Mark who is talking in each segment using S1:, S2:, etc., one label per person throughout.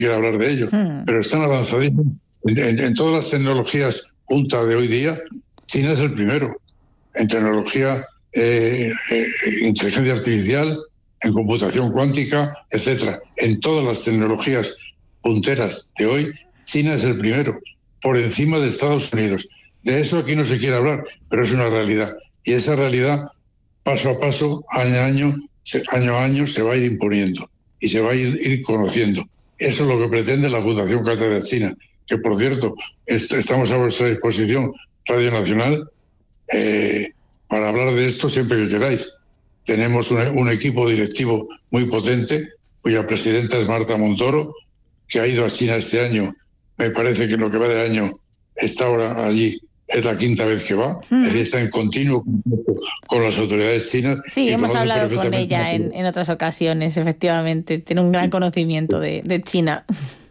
S1: quiero hablar de ello, pero están avanzadísimos. En todas las tecnologías punta de hoy día, China es el primero. En tecnología, inteligencia artificial, en computación cuántica, etcétera. En todas las tecnologías punteras de hoy, China es el primero, por encima de Estados Unidos. De eso aquí no se quiere hablar, pero es una realidad. Y esa realidad, paso a paso, año a año, se va a ir imponiendo y se va a ir conociendo. Eso es lo que pretende la Fundación Cátedra China, que, por cierto, estamos a vuestra disposición, Radio Nacional, para hablar de esto siempre que queráis. Tenemos un equipo directivo muy potente, cuya presidenta es Marta Montoro, que ha ido a China este año. Me parece que en lo que va de año está ahora allí. Es la quinta vez que va, es decir, está en continuo contacto con las autoridades chinas.
S2: Sí, hemos hablado con ella en otras ocasiones, efectivamente. Tiene un gran conocimiento de China.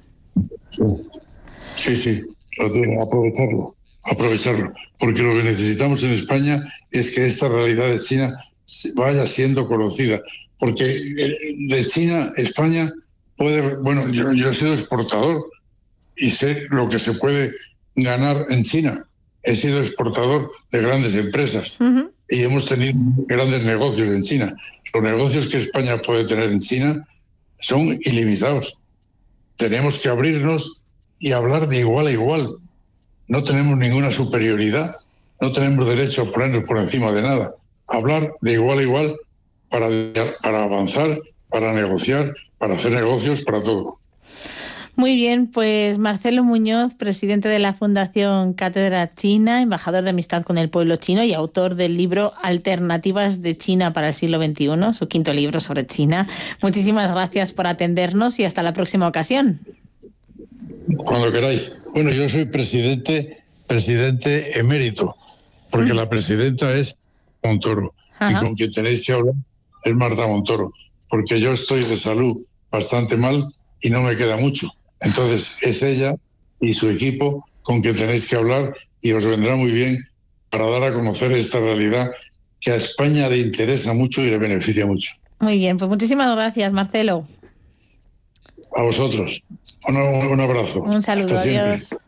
S1: Sí, aprovecharlo. Porque lo que necesitamos en España es que esta realidad de China vaya siendo conocida. Porque de China, España puede... Bueno, yo he sido exportador y sé lo que se puede ganar en China. He sido exportador de grandes empresas y hemos tenido grandes negocios en China. Los negocios que España puede tener en China son ilimitados. Tenemos que abrirnos y hablar de igual a igual. No tenemos ninguna superioridad, no tenemos derecho a ponernos por encima de nada. Hablar de igual a igual para avanzar, para negociar, para hacer negocios, para todo.
S2: Muy bien, pues Marcelo Muñoz, presidente de la Fundación Cátedra China, embajador de amistad con el pueblo chino y autor del libro Alternativas de China para el siglo XXI, su quinto libro sobre China. Muchísimas gracias por atendernos y hasta la próxima ocasión.
S1: Cuando queráis. Bueno, yo soy presidente emérito, porque la presidenta es Montoro. Ajá. Y con quien tenéis que hablar es Marta Montoro, porque yo estoy de salud bastante mal y no me queda mucho. Entonces es ella y su equipo con quien tenéis que hablar y os vendrá muy bien para dar a conocer esta realidad que a España le interesa mucho y le beneficia mucho.
S2: Muy bien, pues muchísimas gracias, Marcelo.
S1: A vosotros. Un abrazo.
S2: Un saludo, adiós.